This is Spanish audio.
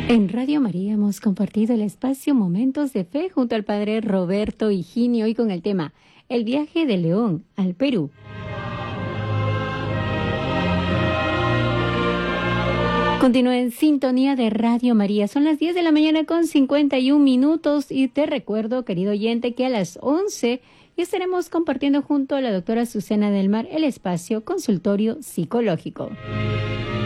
En Radio María hemos compartido el espacio Momentos de Fe junto al Padre Roberto Higini, hoy con el tema El viaje de León al Perú. Continúa en sintonía de Radio María. Son las 10 de la mañana con 51 minutos y te recuerdo, querido oyente, que a las 11 estaremos compartiendo junto a la doctora Susana del Mar el espacio Consultorio Psicológico.